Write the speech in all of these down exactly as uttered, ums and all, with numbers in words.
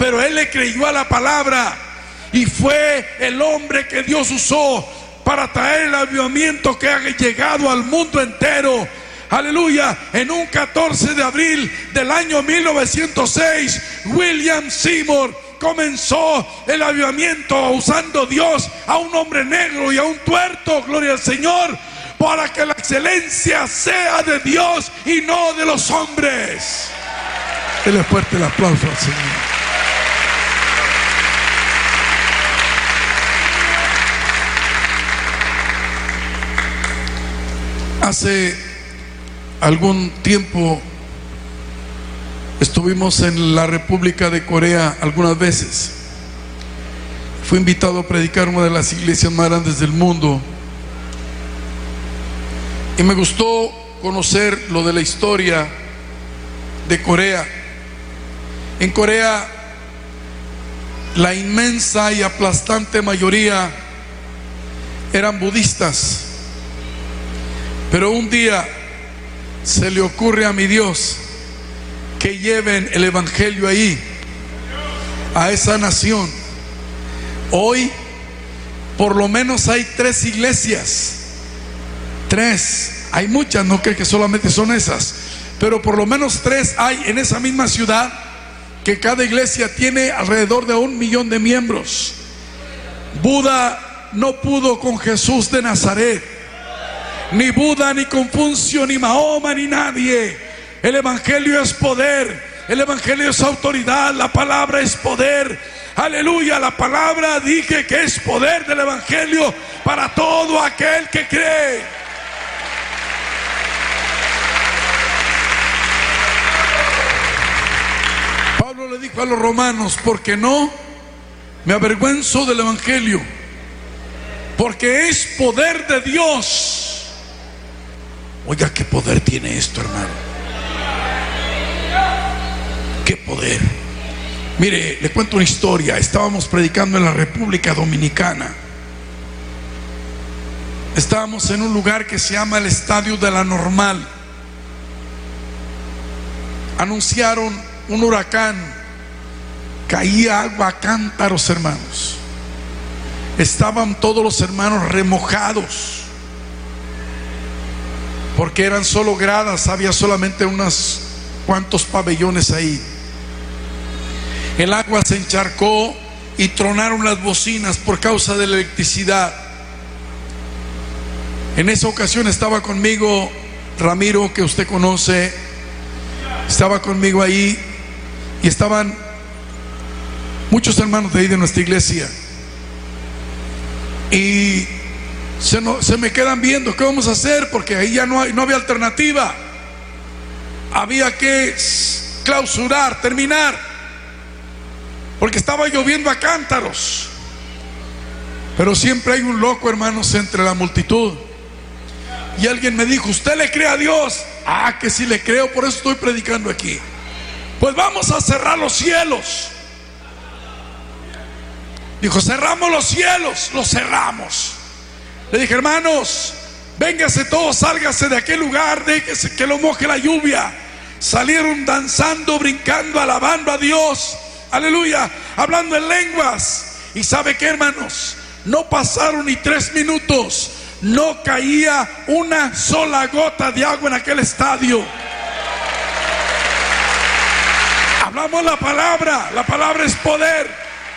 pero él le creyó a la palabra y fue el hombre que Dios usó para traer el avivamiento que ha llegado al mundo entero. Aleluya. En un catorce de abril del año mil novecientos seis, William Seymour comenzó el avivamiento usando Dios a un hombre negro y a un tuerto, gloria al Señor, para que la excelencia sea de Dios y no de los hombres. Dele fuerte el aplauso al Señor. Hace algún tiempo estuvimos en la República de Corea algunas veces. Fui invitado a predicar en una de las iglesias más grandes del mundo y me gustó conocer lo de la historia de Corea. En Corea, la inmensa y aplastante mayoría eran budistas, pero un día se le ocurre a mi Dios que lleven el evangelio ahí, a esa nación. Hoy por lo menos hay tres iglesias, tres, hay muchas, no creo que solamente son esas, pero por lo menos tres hay en esa misma ciudad, que cada iglesia tiene alrededor de un millón de miembros. Buda no pudo con Jesús de Nazaret, ni Buda, ni Confucio, ni Mahoma, ni nadie. El evangelio es poder, el evangelio es autoridad, la palabra es poder. Aleluya, la palabra dije que es poder del evangelio para todo aquel que cree. Pablo le dijo a los romanos: porque no me avergüenzo del evangelio, porque es poder de Dios. Oiga, qué poder tiene esto, hermano. Qué poder. Mire, le cuento una historia. Estábamos predicando en la República Dominicana. Estábamos en un lugar que se llama el Estadio de la Normal. Anunciaron un huracán. Caía agua a cántaros, hermanos. Estaban todos los hermanos remojados, porque eran solo gradas, había solamente unos cuantos pabellones ahí. El agua se encharcó y tronaron las bocinas por causa de la electricidad. En esa ocasión estaba conmigo Ramiro, que usted conoce, estaba conmigo ahí, y estaban muchos hermanos de ahí de nuestra iglesia. Y Se, no, se me quedan viendo, ¿qué vamos a hacer? Porque ahí ya no, hay, no había alternativa. Había que clausurar, terminar, porque estaba lloviendo a cántaros. Pero siempre hay un loco, hermanos, entre la multitud. Y alguien me dijo: ¿usted le cree a Dios? Ah, que sí le creo, por eso estoy predicando aquí. Pues vamos a cerrar los cielos. Dijo: cerramos los cielos. Los cerramos. Le dije: hermanos, véngase todos, sálgase de aquel lugar, déjese que lo moje la lluvia. Salieron danzando, brincando, alabando a Dios, aleluya, hablando en lenguas. Y ¿sabe qué, hermanos? No pasaron ni tres minutos, no caía una sola gota de agua en aquel estadio. Hablamos la palabra, la palabra es poder.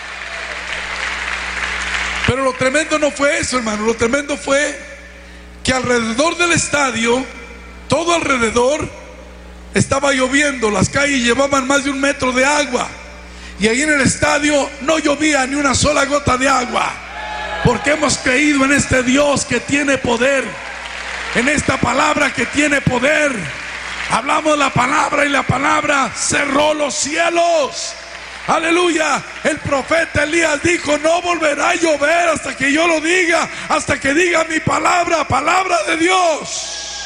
Pero lo tremendo no fue eso, hermano. Lo tremendo fue que alrededor del estadio, todo alrededor, estaba lloviendo. Las calles llevaban más de un metro de agua, y ahí en el estadio no llovía ni una sola gota de agua, porque hemos creído en este Dios que tiene poder, en esta palabra que tiene poder. Hablamos la palabra y la palabra cerró los cielos. Aleluya. El profeta Elías dijo: no volverá a llover hasta que yo lo diga, hasta que diga mi palabra, palabra de Dios.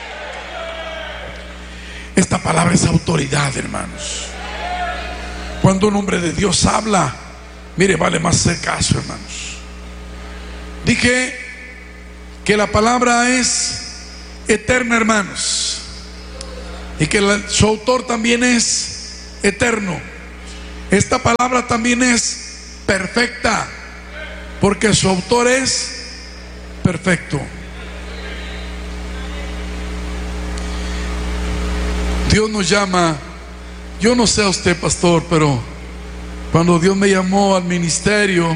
Esta palabra es autoridad, hermanos. Cuando un hombre de Dios habla, mire, vale más hacer caso, hermanos. Dije que la palabra es eterna, hermanos, y que la, su autor también es eterno. Esta palabra también es perfecta, porque su autor es perfecto. Dios nos llama. Yo no sé a usted, pastor, pero cuando Dios me llamó al ministerio,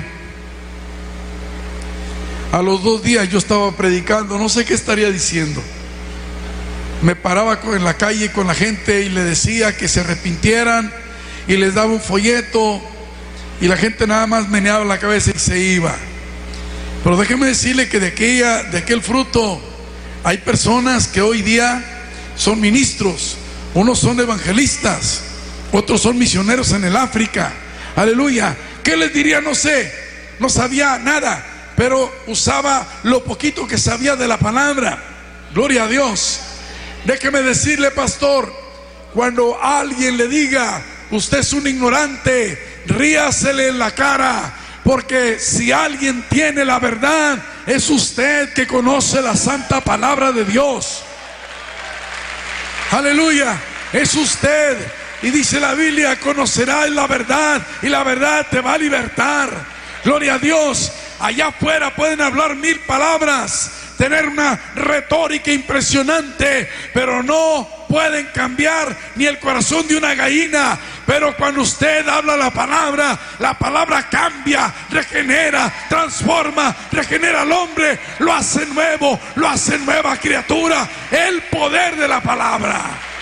a los dos días yo estaba predicando, no sé qué estaría diciendo. Me paraba en la calle con la gente y le decía que se arrepintieran, y les daba un folleto, y la gente nada más meneaba la cabeza y se iba. Pero déjeme decirle que de aquella, de aquel fruto hay personas que hoy día son ministros, unos son evangelistas, otros son misioneros en el África. Aleluya. ¿Qué les diría? No sé, no sabía nada, pero usaba lo poquito que sabía de la palabra. Gloria a Dios. Déjeme decirle, pastor, cuando alguien le diga usted es un ignorante, ríasele en la cara, porque si alguien tiene la verdad, es usted que conoce la santa palabra de Dios. Aleluya, es usted. Y dice la Biblia, conocerás la verdad y la verdad te va a libertar. Gloria a Dios. Allá afuera pueden hablar mil palabras, tener una retórica impresionante, pero no pueden cambiar ni el corazón de una gallina. Pero cuando usted habla la palabra, la palabra cambia, regenera, transforma, regenera al hombre, lo hace nuevo, lo hace nueva criatura. El poder de la palabra.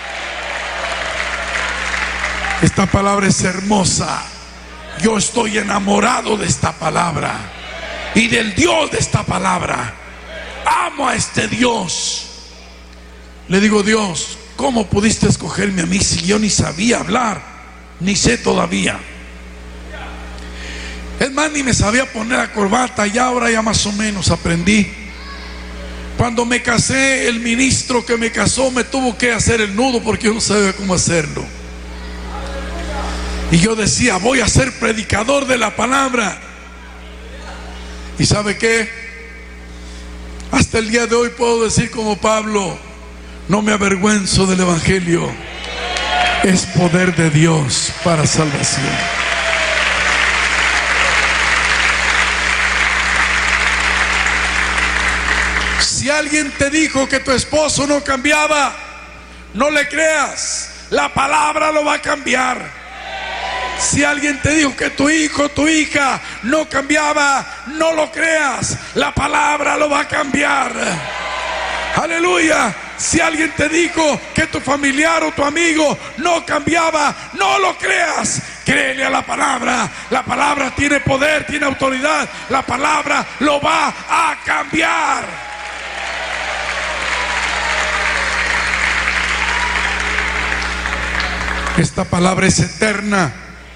Esta palabra es hermosa. Yo estoy enamorado de esta palabra y del Dios de esta palabra. Amo a este Dios. Le digo, Dios, ¿cómo pudiste escogerme a mí si yo ni sabía hablar, ni sé todavía? Es más, ni me sabía poner la corbata, y ahora ya más o menos aprendí. Cuando me casé, el ministro que me casó me tuvo que hacer el nudo porque yo no sabía cómo hacerlo. Y yo decía, voy a ser predicador de la palabra. ¿Y sabe qué? Hasta el día de hoy puedo decir como Pablo, no me avergüenzo del evangelio. Es poder de Dios para salvación. Si alguien te dijo que tu esposo no cambiaba, no le creas. La palabra lo va a cambiar. Si alguien te dijo que tu hijo, tu hija no cambiaba, no lo creas. La palabra lo va a cambiar. Aleluya. Si alguien te dijo que tu familiar o tu amigo no cambiaba, no lo creas. Créele a la palabra. La palabra tiene poder, tiene autoridad. La palabra lo va a cambiar. Esta palabra es eterna,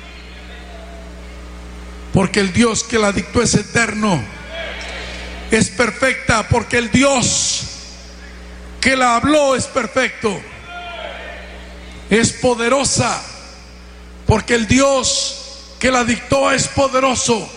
porque el Dios que la dictó es eterno. Es perfecta, porque el Dios que la habló es perfecto. Es poderosa, porque el Dios que la dictó es poderoso.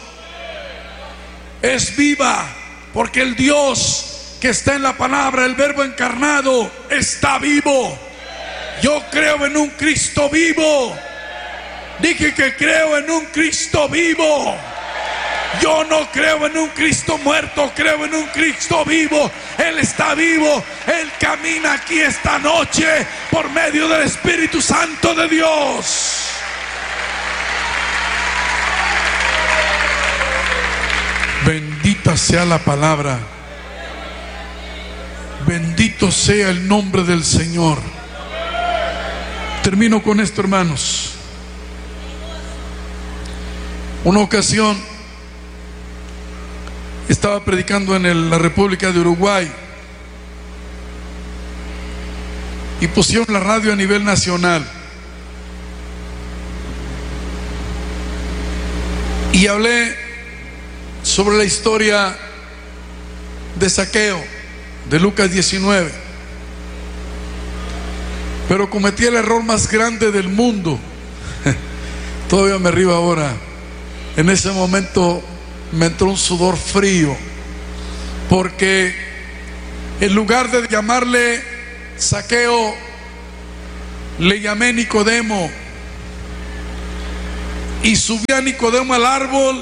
Es viva, porque el Dios que está en la palabra, el Verbo encarnado, está vivo. Yo creo en un Cristo vivo. Dije que creo en un Cristo vivo. Yo no creo en un Cristo muerto, creo en un Cristo vivo. Él está vivo. Él camina aquí esta noche por medio del Espíritu Santo de Dios. Bendita sea la palabra. Bendito sea el nombre del Señor. Termino con esto, hermanos. Una ocasión estaba predicando en el, la República de Uruguay, y pusieron la radio a nivel nacional, y hablé sobre la historia de Zaqueo de Lucas diecinueve, pero cometí el error más grande del mundo. Todavía me río ahora. En ese momento me entró un sudor frío, porque en lugar de llamarle Zaqueo, le llamé Nicodemo. y subí a Nicodemo al árbol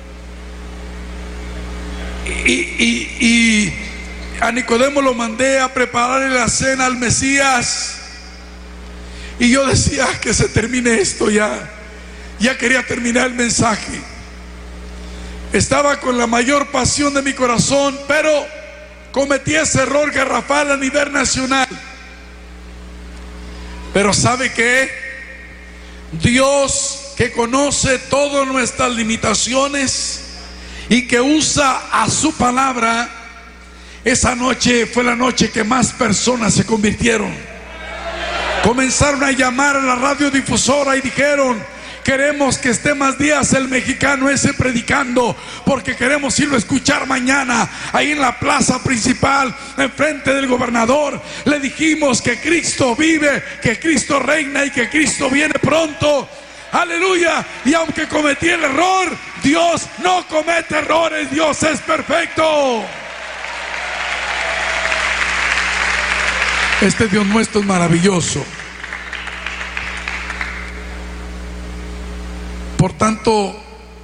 y, y, y a Nicodemo lo mandé a prepararle la cena al Mesías. Y yo decía, que se termine esto ya. Ya quería terminar el mensaje. Estaba con la mayor pasión de mi corazón, pero cometí ese error garrafal a nivel nacional. Pero ¿sabe qué? Dios, que conoce todas nuestras limitaciones y que usa a su palabra, esa noche fue la noche que más personas se convirtieron. Comenzaron a llamar a la radiodifusora y dijeron: queremos que esté más días el mexicano ese predicando, porque queremos irlo a escuchar mañana ahí en la plaza principal, enfrente del gobernador. Le dijimos que Cristo vive, que Cristo reina y que Cristo viene pronto. Aleluya. Y aunque cometí el error, Dios no comete errores. Dios es perfecto. Este Dios nuestro es maravilloso. Por tanto,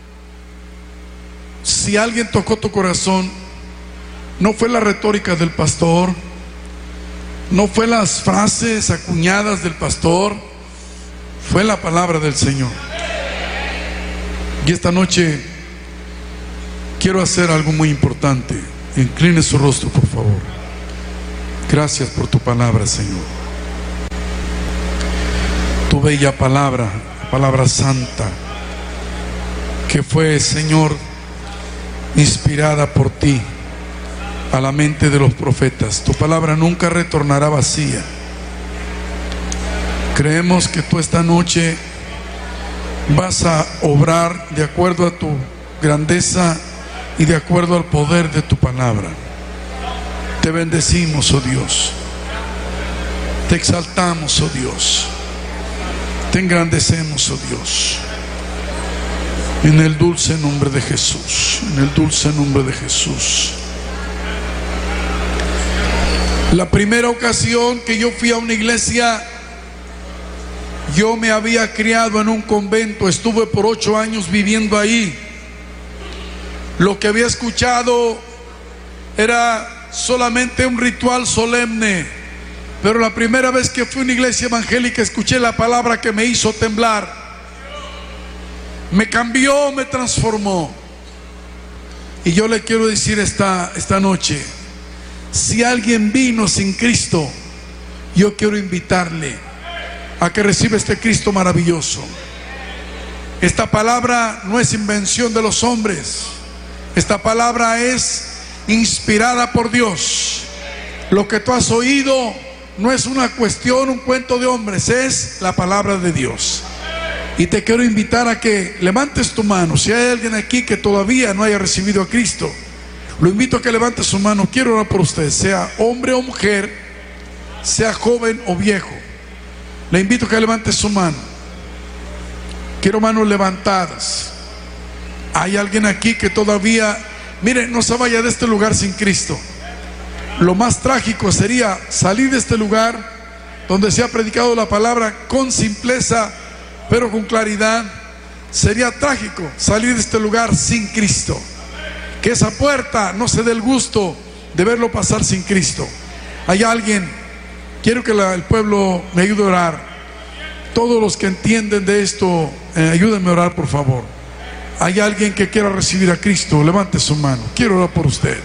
si alguien tocó tu corazón, no fue la retórica del pastor, no fue las frases acuñadas del pastor, fue la palabra del Señor. Y esta noche quiero hacer algo muy importante. Incline su rostro, por favor. Gracias por tu palabra, Señor. Tu bella palabra, palabra santa, que fue, Señor, inspirada por ti a la mente de los profetas. Tu palabra nunca retornará vacía. Creemos que tú esta noche vas a obrar de acuerdo a tu grandeza y de acuerdo al poder de tu palabra. Te bendecimos, oh Dios. Te exaltamos, oh Dios. Te engrandecemos, oh Dios. En el dulce nombre de Jesús. En el dulce nombre de Jesús. La primera ocasión que yo fui a una iglesia, yo me había criado en un convento. Estuve por ocho años viviendo ahí. Lo que había escuchado era solamente un ritual solemne, pero la primera vez que fui a una iglesia evangélica escuché la palabra que me hizo temblar. Me cambió, me transformó. Y yo le quiero decir esta, esta noche, si alguien vino sin Cristo, yo quiero invitarle a que reciba este Cristo maravilloso. Esta palabra no es invención de los hombres. Esta palabra es inspirada por Dios. Lo que tú has oído no es una cuestión, un cuento de hombres, es la palabra de Dios. Y te quiero invitar a que levantes tu mano. Si hay alguien aquí que todavía no haya recibido a Cristo, lo invito a que levante su mano. Quiero orar por usted, sea hombre o mujer, sea joven o viejo. Le invito a que levante su mano. Quiero manos levantadas. Hay alguien aquí que todavía, mire, no se vaya de este lugar sin Cristo. Lo más trágico sería salir de este lugar donde se ha predicado la palabra con simpleza, pero con claridad. Sería trágico salir de este lugar sin Cristo. Que esa puerta no se dé el gusto de verlo pasar sin Cristo. Hay alguien, quiero que la, el pueblo me ayude a orar. Todos los que entienden de esto, eh, ayúdenme a orar, por favor. Hay alguien que quiera recibir a Cristo, levante su mano. Quiero orar por usted.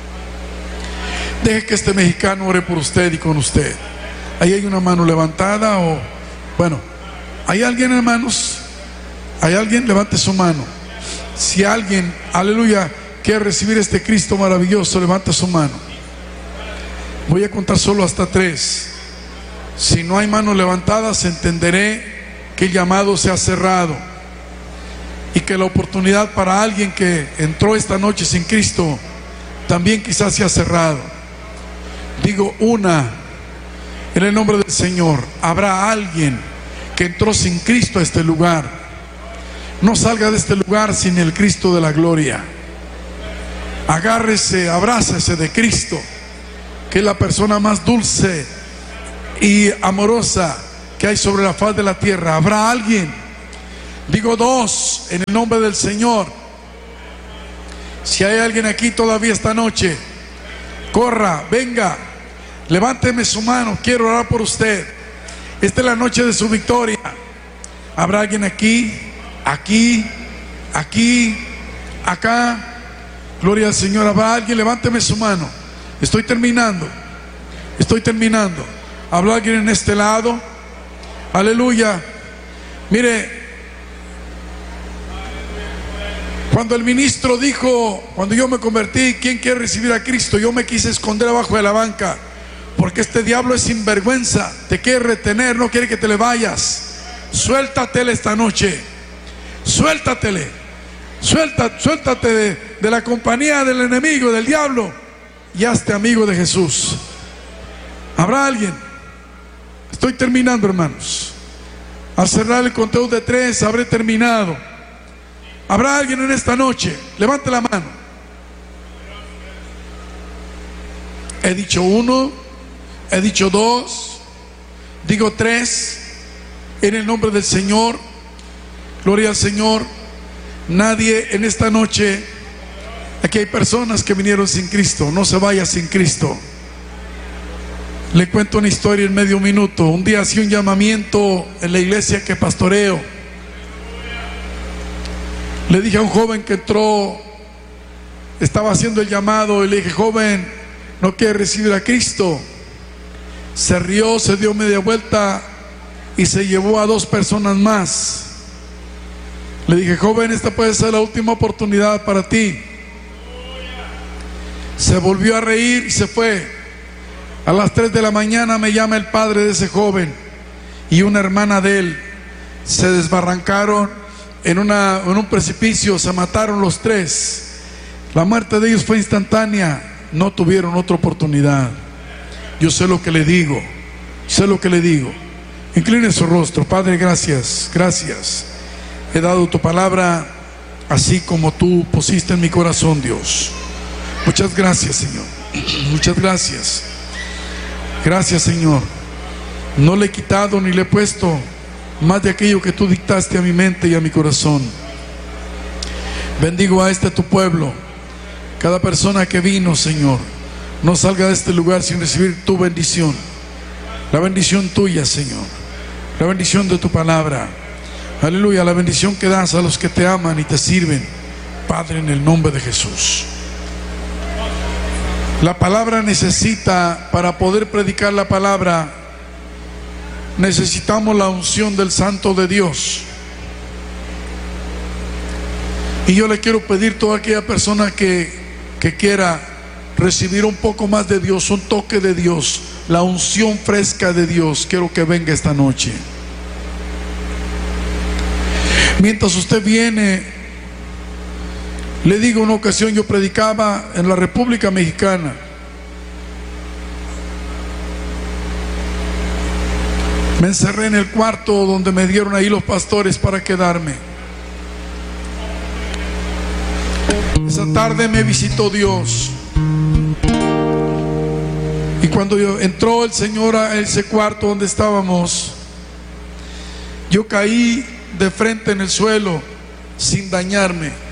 Deje que este mexicano ore por usted y con usted. Ahí hay una mano levantada o, bueno, ¿hay alguien, hermanos? ¿Hay alguien? Levante su mano. Si alguien, aleluya, quiere recibir este Cristo maravilloso, levante su mano. Voy a contar solo hasta tres. Si no hay manos levantadas, entenderé que el llamado se ha cerrado y que la oportunidad para alguien que entró esta noche sin Cristo también quizás se ha cerrado. Digo una, en el nombre del Señor. Habrá alguien que entró sin Cristo a este lugar. No salga de este lugar sin el Cristo de la gloria. Agárrese, abrácese de Cristo, que es la persona más dulce y amorosa que hay sobre la faz de la tierra. Habrá alguien. Digo dos, en el nombre del Señor. Si hay alguien aquí todavía esta noche, corra, venga, levánteme su mano, quiero orar por usted. Esta es la noche de su victoria. ¿Habrá alguien aquí, aquí, aquí, acá? Gloria al Señor. ¿Habrá alguien? Levánteme su mano. Estoy terminando, estoy terminando. ¿Habrá alguien en este lado? Aleluya. Mire, cuando el ministro dijo, cuando yo me convertí, ¿quién quiere recibir a Cristo? Yo me quise esconder abajo de la banca, porque este diablo es sinvergüenza, te quiere retener, no quiere que te le vayas. Suéltatele esta noche, suéltatele, suelta, suéltate de, de la compañía del enemigo, del diablo, y hazte amigo de Jesús. ¿Habrá alguien? Estoy terminando, hermanos. Al cerrar el conteo de tres, habré terminado. ¿Habrá alguien en esta noche? Levante la mano. He dicho uno, he dicho dos, digo tres, en el nombre del Señor. Gloria al Señor. Nadie en esta noche, aquí hay personas que vinieron sin Cristo, no se vaya sin Cristo. Le cuento una historia en medio minuto. Un día hacía un llamamiento en la iglesia que pastoreo. Le dije a un joven que entró, estaba haciendo el llamado, y le dije: joven, ¿no quiere recibir a Cristo? Se rió, se dio media vuelta y se llevó a dos personas más. Le dije: joven, esta puede ser la última oportunidad para ti. Se volvió a reír y se fue. A las tres de la mañana me llama el padre de ese joven y una hermana de él. Se desbarrancaron en, una, en un precipicio, se mataron los tres. La muerte de ellos fue instantánea, no tuvieron otra oportunidad. Yo sé lo que le digo, sé lo que le digo. Incline su rostro. Padre, gracias, gracias. He dado tu palabra así como tú pusiste en mi corazón, Dios. Muchas gracias, Señor. Muchas gracias. Gracias, Señor. No le he quitado ni le he puesto más de aquello que tú dictaste a mi mente y a mi corazón. Bendigo a este tu pueblo. Cada persona que vino, Señor, no salga de este lugar sin recibir tu bendición. La bendición tuya, Señor. La bendición de tu palabra. Aleluya, la bendición que das a los que te aman y te sirven. Padre, en el nombre de Jesús. La palabra necesita, para poder predicar la palabra, necesitamos la unción del Santo de Dios. Y yo le quiero pedir a toda aquella persona que, que quiera recibir un poco más de Dios, un toque de Dios, la unción fresca de Dios, quiero que venga esta noche. Mientras usted viene, le digo, una ocasión yo predicaba en la República Mexicana. Me encerré en el cuarto donde me dieron ahí los pastores para quedarme. Esa tarde me visitó Dios. Y cuando yo, entró el Señor a ese cuarto donde estábamos, yo caí de frente en el suelo sin dañarme.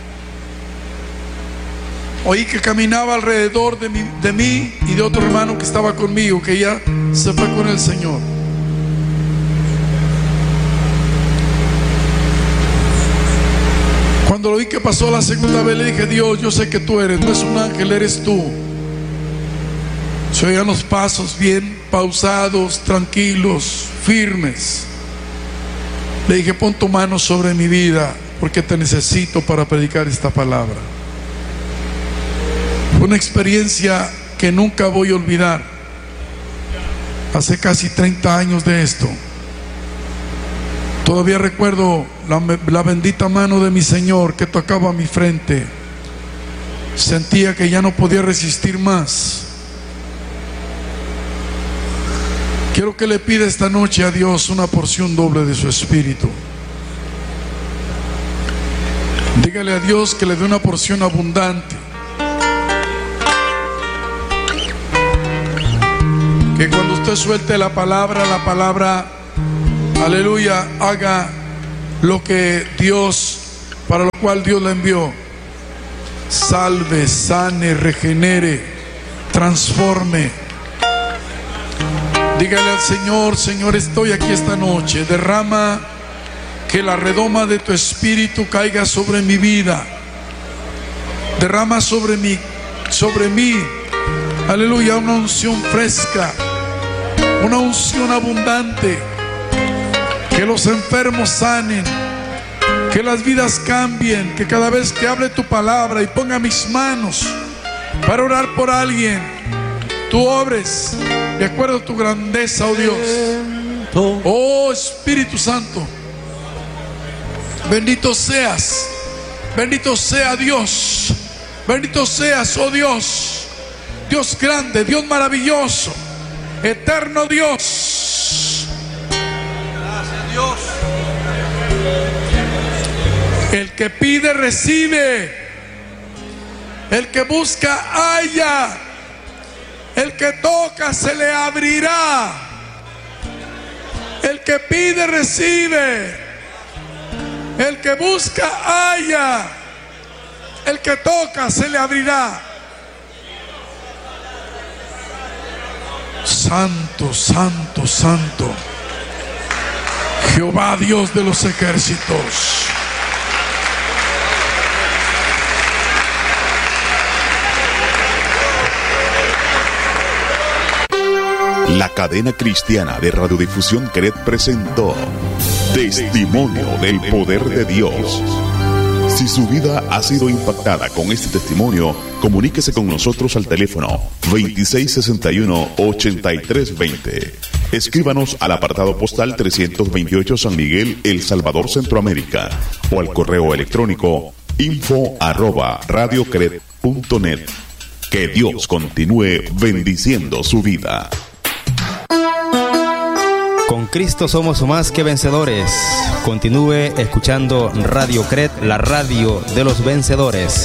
Oí que caminaba alrededor de mí, de mí y de otro hermano que estaba conmigo, que ya se fue con el Señor. Cuando lo vi que pasó la segunda vez, le dije: Dios, yo sé que tú eres, no es un ángel, eres tú. Se oían los pasos bien pausados, tranquilos, firmes. Le dije: pon tu mano sobre mi vida, porque te necesito para predicar esta palabra. Fue una experiencia que nunca voy a olvidar. Hace casi treinta años de esto. Todavía recuerdo la, la bendita mano de mi Señor que tocaba mi frente. Sentía que ya no podía resistir más. Quiero que le pida esta noche a Dios una porción doble de su espíritu. Dígale a Dios que le dé una porción abundante. Que cuando usted suelte la palabra, la palabra, aleluya, haga lo que Dios, para lo cual Dios la envió. Salve, sane, regenere, transforme. Dígale al Señor: Señor, estoy aquí esta noche. Derrama que la redoma de tu espíritu caiga sobre mi vida. Derrama sobre mí, sobre mí, aleluya, una unción fresca, una unción abundante. Que los enfermos sanen, que las vidas cambien, que cada vez que hable tu palabra y ponga mis manos para orar por alguien, tú obres de acuerdo a tu grandeza, oh Dios. Oh Espíritu Santo, bendito seas, bendito sea Dios, bendito seas, oh Dios, Dios grande, Dios maravilloso, eterno Dios. Gracias, Dios. El que pide recibe, el que busca halla, el que toca se le abrirá. El que pide recibe, el que busca halla, el que toca se le abrirá. Santo, santo, santo, Jehová Dios de los ejércitos. La cadena cristiana de radiodifusión Cred presentó Testimonio del Poder de Dios. Si su vida ha sido impactada con este testimonio, comuníquese con nosotros al teléfono veintiséis sesenta y uno, ochenta y tres veinte. Escríbanos al apartado postal trescientos veintiocho San Miguel, El Salvador, Centroamérica, o al correo electrónico info arroba radiocred punto net. Que Dios continúe bendiciendo su vida. Con Cristo somos más que vencedores. Continúe escuchando Radio Cred, la radio de los vencedores.